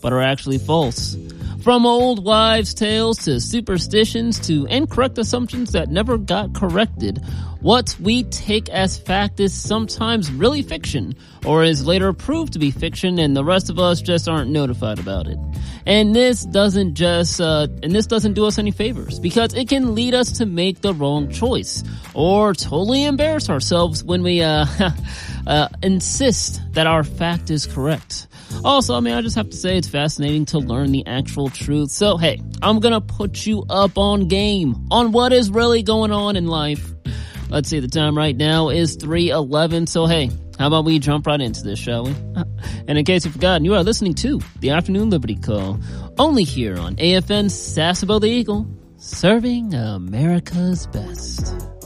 but are actually false. From old wives' tales to superstitions to incorrect assumptions that never got corrected, what we take as fact is sometimes really fiction, or is later proved to be fiction, and the rest of us just aren't notified about it. And this doesn't do us any favors, because it can lead us to make the wrong choice, or totally embarrass ourselves when we insist that our fact is correct. Also, I just have to say it's fascinating to learn the actual truth. So, hey, I'm gonna put you up on game on what is really going on in life. Let's see, the time right now is 3:11. So, hey, how about we jump right into this, shall we? And in case you've forgotten, you are listening to the Afternoon Liberty Call, only here on AFN Sasebo the Eagle, serving America's best.